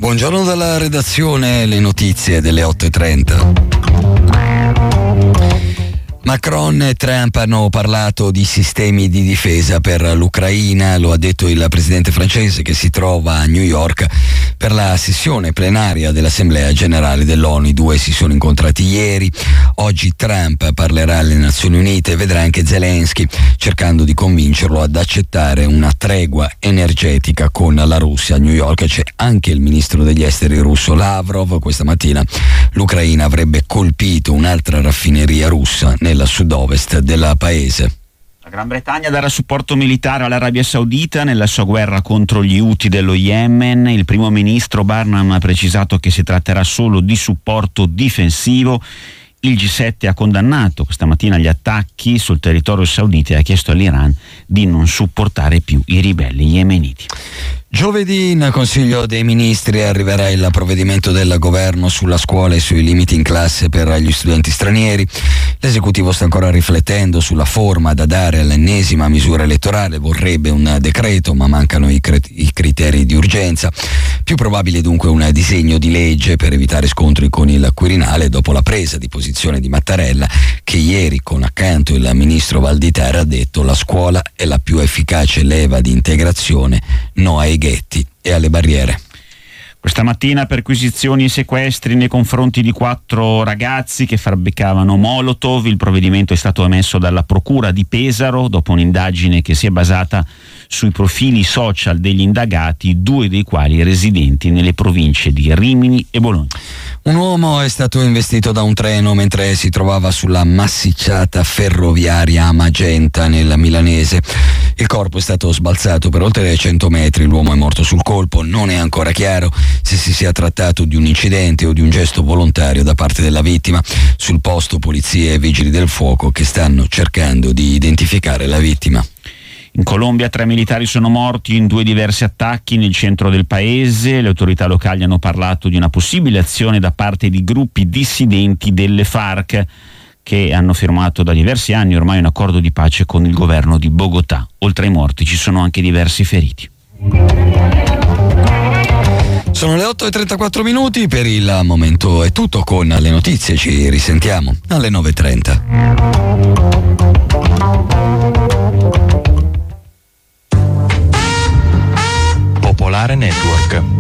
Buongiorno dalla redazione, le notizie delle 8:30. Macron e Trump hanno parlato di sistemi di difesa per l'Ucraina, lo ha detto il presidente francese che si trova a New York per la sessione plenaria dell'Assemblea Generale dell'ONU. I due si sono incontrati ieri, oggi Trump parlerà alle Nazioni Unite e vedrà anche Zelensky, cercando di convincerlo ad accettare una tregua energetica con la Russia. A New York c'è anche il ministro degli esteri russo Lavrov. Questa mattina l'Ucraina avrebbe colpito un'altra raffineria russa nel sud-ovest del paese. La Gran Bretagna darà supporto militare all'Arabia Saudita nella sua guerra contro gli Houthi dello Yemen. Il primo ministro Barnum ha precisato che si tratterà solo di supporto difensivo. Il G7 ha condannato questa mattina gli attacchi sul territorio saudita e ha chiesto all'Iran di non supportare più i ribelli yemeniti. Giovedì in Consiglio dei Ministri arriverà il provvedimento del governo sulla scuola e sui limiti in classe per gli studenti stranieri. L'esecutivo sta ancora riflettendo sulla forma da dare all'ennesima misura elettorale, vorrebbe un decreto ma mancano i criteri di urgenza. Più probabile dunque un disegno di legge per evitare scontri con il Quirinale dopo la presa di posizione di Mattarella, che ieri con accanto il ministro Valditara ha detto: la scuola è la più efficace leva di integrazione, no ai ghetti e alle barriere. Questa mattina perquisizioni e sequestri nei confronti di 4 ragazzi che fabbricavano Molotov. Il provvedimento è stato emesso dalla Procura di Pesaro dopo un'indagine che si è basata sui profili social degli indagati, 2 dei quali residenti nelle province di Rimini e Bologna. Un uomo è stato investito da un treno mentre si trovava sulla massicciata ferroviaria a Magenta nel milanese. Il corpo è stato sbalzato per oltre 100 metri, l'uomo è morto sul colpo. Non è ancora chiaro se si sia trattato di un incidente o di un gesto volontario da parte della vittima. Sul posto polizie e vigili del fuoco che stanno cercando di identificare la vittima. In Colombia 3 militari sono morti in 2 diversi attacchi nel centro del paese. Le autorità locali hanno parlato di una possibile azione da parte di gruppi dissidenti delle FARC che hanno firmato da diversi anni ormai un accordo di pace con il governo di Bogotà. Oltre ai morti ci sono anche diversi feriti. Sono le 8:34, per il momento è tutto con le notizie, ci risentiamo alle 9:30. Popolare Network.